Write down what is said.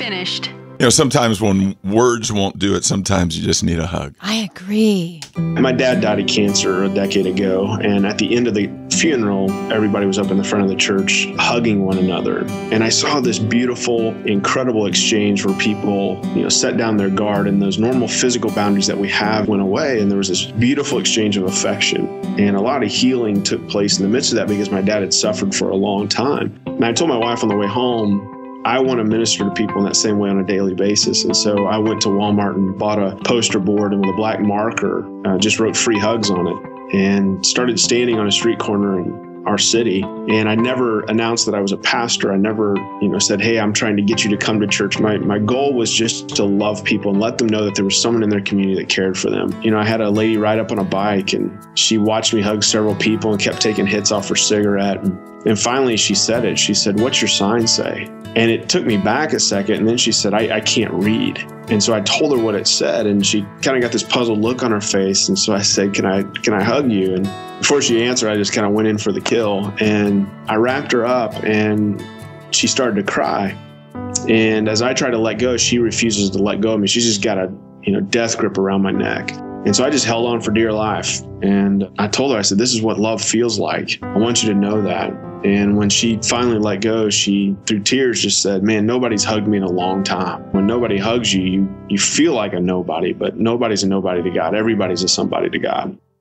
finished. Sometimes when words won't do it, sometimes you just need a hug. I agree. My dad died of cancer a decade ago, and at the end of the funeral, everybody was up in the front of the church hugging one another. And I saw this beautiful, incredible exchange where people, set down their guard, and those normal physical boundaries that we have went away, and there was this beautiful exchange of affection. And a lot of healing took place in the midst of that because my dad had suffered for a long time. And I told my wife on the way home, I want to minister to people in that same way on a daily basis. And so I went to Walmart and bought a poster board, and with a black marker, just wrote free hugs on it and started standing on a street corner in our city. And I never announced that I was a pastor. I never, said, hey, I'm trying to get you to come to church. My goal was just to love people and let them know that there was someone in their community that cared for them. I had a lady ride up on a bike, and she watched me hug several people and kept taking hits off her cigarette. And finally she said it. She said, "What's your sign say?" And it took me back a second. And then she said, I can't read. And so I told her what it said, and she kind of got this puzzled look on her face. And so I said, can I hug you? And before she answered, I just kind of went in for the kill, and I wrapped her up, and she started to cry. And as I tried to let go, she refuses to let go of me. She's just got a, death grip around my neck. And so I just held on for dear life. And I told her, I said, this is what love feels like. I want you to know that. And when she finally let go, she, through tears, just said, man, nobody's hugged me in a long time. When nobody hugs you, you feel like a nobody, but nobody's a nobody to God. Everybody's a somebody to God.